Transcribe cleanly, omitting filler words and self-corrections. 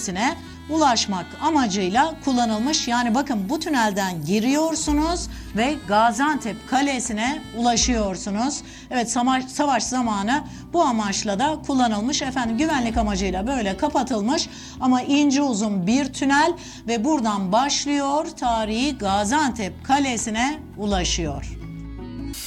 Kalesi'ne ulaşmak amacıyla kullanılmış. Yani bakın bu tünelden giriyorsunuz ve Gaziantep Kalesi'ne ulaşıyorsunuz. Evet, savaş zamanı bu amaçla da kullanılmış. Efendim güvenlik amacıyla böyle kapatılmış ama ince uzun bir tünel ve buradan başlıyor, tarihi Gaziantep Kalesi'ne ulaşıyor.